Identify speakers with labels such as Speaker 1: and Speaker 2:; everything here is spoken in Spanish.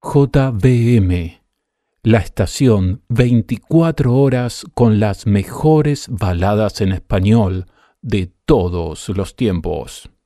Speaker 1: JVM, la estación 24 horas con las mejores baladas en español de todos los tiempos.